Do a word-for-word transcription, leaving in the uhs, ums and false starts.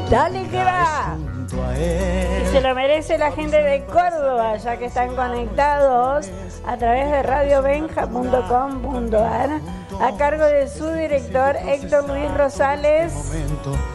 Dale que va. Y se lo merece la gente de Córdoba, ya que están conectados a través de radio benja punto com punto ar, a cargo de su director Héctor Luis Rosales.